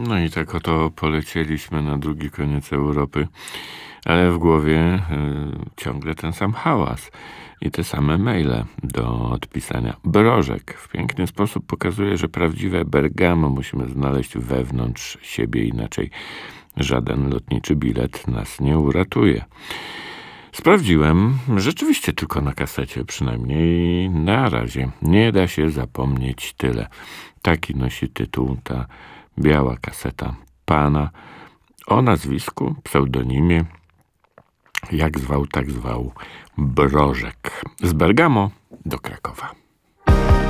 No i tak oto polecieliśmy na drugi koniec Europy, ale w głowie ciągle ten sam hałas i te same maile do odpisania. Brożek w piękny sposób pokazuje, że prawdziwe Bergamo musimy znaleźć wewnątrz siebie, inaczej żaden lotniczy bilet nas nie uratuje. Sprawdziłem, rzeczywiście tylko na kasecie, przynajmniej na razie. Nie da się zapomnieć tyle. Taki nosi tytuł ta biała kaseta pana o nazwisku, pseudonimie, jak zwał, tak zwał, Brożek. Z Bergamo do Krakowa.